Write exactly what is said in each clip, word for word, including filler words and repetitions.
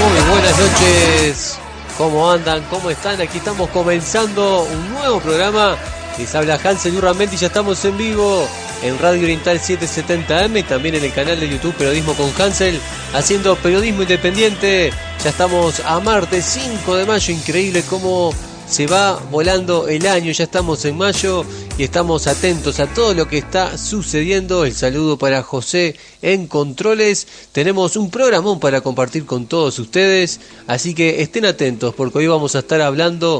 Muy buenas noches, ¿cómo andan? ¿Cómo están? Aquí estamos comenzando un nuevo programa. Les habla Hansel Urramendi y ya estamos en vivo en Radio Oriental setecientos setenta eme, también en el canal de YouTube Periodismo con Hansel, haciendo periodismo independiente. Ya estamos a martes cinco de mayo, increíble cómo se va volando el año, ya estamos en mayo y estamos atentos a todo lo que está sucediendo. El saludo para José en Controles. Tenemos un programón para compartir con todos ustedes, así que estén atentos porque hoy vamos a estar hablando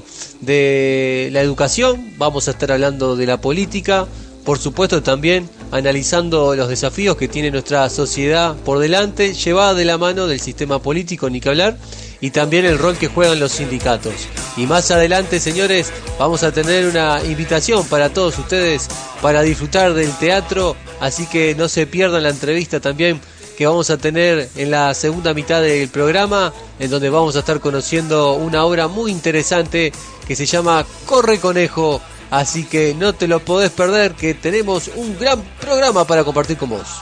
de la educación, vamos a estar hablando de la política, por supuesto también analizando los desafíos que tiene nuestra sociedad por delante, llevada de la mano del sistema político, ni que hablar, y también el rol que juegan los sindicatos. Y más adelante, señores, vamos a tener una invitación para todos ustedes para disfrutar del teatro, así que no se pierdan la entrevista también que vamos a tener en la segunda mitad del programa, en donde vamos a estar conociendo una obra muy interesante que se llama Corre Conejo, así que no te lo podés perder, que tenemos un gran programa para compartir con vos.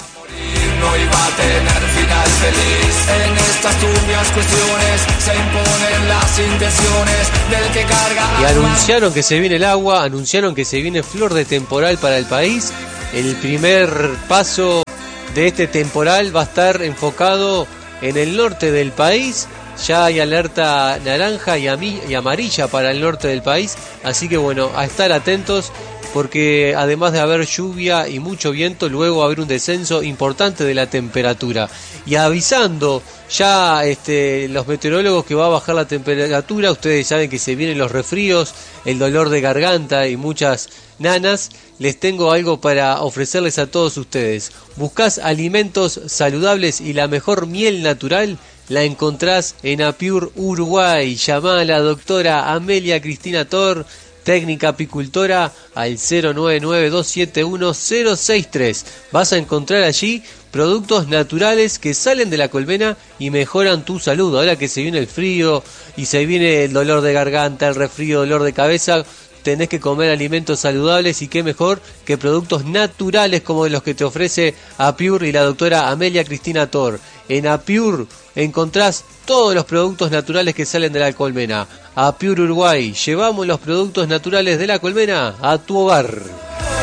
No iba a tener final feliz. En estas turbias cuestiones se imponen las intenciones del que carga. Y anunciaron que se viene el agua, anunciaron que se viene flor de temporal para el país. El primer paso de este temporal va a estar enfocado en el norte del país. Ya hay alerta naranja y, ami- y amarilla para el norte del país, así que bueno, a estar atentos, porque además de haber lluvia y mucho viento, luego va a haber un descenso importante de la temperatura. Y avisando ya este, los meteorólogos que va a bajar la temperatura, ustedes saben que se vienen los resfríos, el dolor de garganta y muchas nanas. Les tengo algo para ofrecerles a todos ustedes. ¿Buscás alimentos saludables y la mejor miel natural? La encontrás en Apure Uruguay. Llamá a la doctora Amelia Cristina Tor, técnica apicultora, al cero nueve nueve dos siete uno cero seis tres. Vas a encontrar allí productos naturales que salen de la colmena y mejoran tu salud. Ahora que se viene el frío y se viene el dolor de garganta, el resfrío, dolor de cabeza, tenés que comer alimentos saludables, y qué mejor que productos naturales como los que te ofrece Apure y la doctora Amelia Cristina Tor. En Apure encontrás todos los productos naturales que salen de la colmena. Apure Uruguay, llevamos los productos naturales de la colmena a tu hogar.